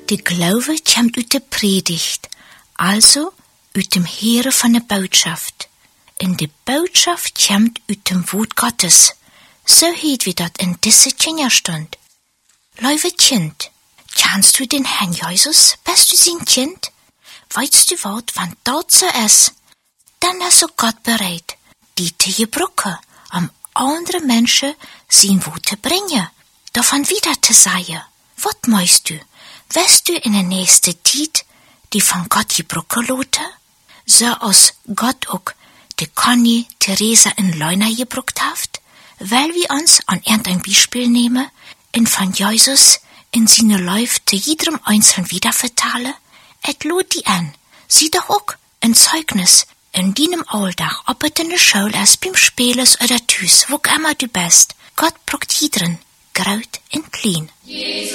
De Glaube kommt uit de Predigt, also uit dem Heere van de Botschaft. En de Botschaft kommt uit dem Wort Gottes. So heet wie dat in diese Kinderstund. Lieve Kind, kennst du den Herrn Jesus? Bist du sein Kind? Weißt du wat, wenn dat so ist, dann ist auch Gott bereit, die te gebruiken, andere Menschen sein Wort zu bringen, davon wieder zu sagen. Was meinst du? Wirst du in der nächsten Zeit die von Gott gebruiken lassen? So als Gott auch die Conny, Theresa und Leuna gebruikt hat? Weil wir uns an irgendein Beispiel nehmen und von Jesus in seine Läufe zu jedem Einzelnen wiedervertalen? Et lud die an. Sie doch auch ein Zeugnis in deinem Alltag, ob es in der Schule ist, beim Spielen oder tüs, wo immer du bist. Gott braucht jeden, groß und klein.